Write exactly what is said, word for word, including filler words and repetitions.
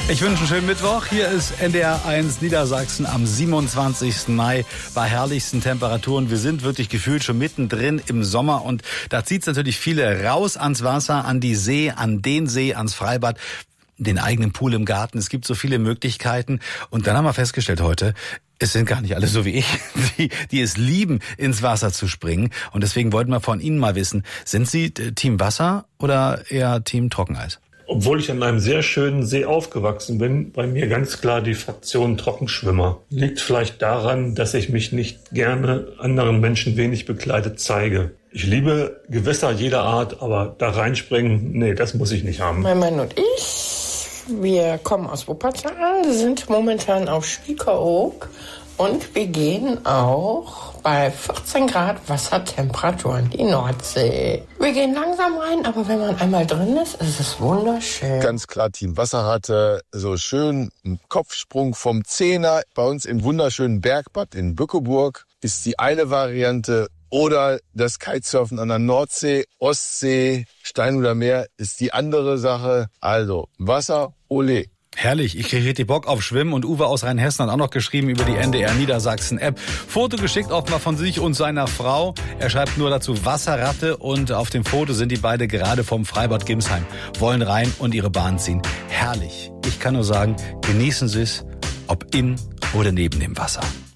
Ich wünsche einen schönen Mittwoch. Hier ist N D R eins Niedersachsen am siebenundzwanzigsten Mai bei herrlichsten Temperaturen. Wir sind wirklich gefühlt schon mittendrin im Sommer und da zieht es natürlich viele raus ans Wasser, an die See, an den See, ans Freibad, den eigenen Pool im Garten. Es gibt so viele Möglichkeiten und dann haben wir festgestellt heute, es sind gar nicht alle so wie ich, die, die es lieben, ins Wasser zu springen. Und deswegen wollten wir von Ihnen mal wissen, sind Sie Team Wasser oder eher Team Trockeneis? Obwohl ich an einem sehr schönen See aufgewachsen bin, bei mir ganz klar die Fraktion Trockenschwimmer. Liegt vielleicht daran, dass ich mich nicht gerne anderen Menschen wenig bekleidet zeige. Ich liebe Gewässer jeder Art, aber da reinspringen, nee, das muss ich nicht haben. Mein Mann und ich, wir kommen aus Wuppertal, sind momentan auf Spiekeroog und wir gehen auch bei vierzehn Grad Wassertemperatur in die Nordsee. Wir gehen langsam rein, aber wenn man einmal drin ist, ist es wunderschön. Ganz klar Team Wasser hatte so schön einen Kopfsprung vom Zehner. Bei uns im wunderschönen Bergbad in Bückeburg ist die eine Variante. Oder das Kitesurfen an der Nordsee, Ostsee, Steinhuder Meer ist die andere Sache. Also Wasser, ole. Herrlich, ich kriege richtig Bock auf Schwimmen und Uwe aus Rheinhessen hat auch noch geschrieben über die N D R Niedersachsen App. Foto geschickt auch mal von sich und seiner Frau. Er schreibt nur dazu Wasserratte und auf dem Foto sind die beide gerade vom Freibad Gimsheim. Wollen rein und ihre Bahn ziehen. Herrlich. Ich kann nur sagen, genießen Sie es, ob in oder neben dem Wasser.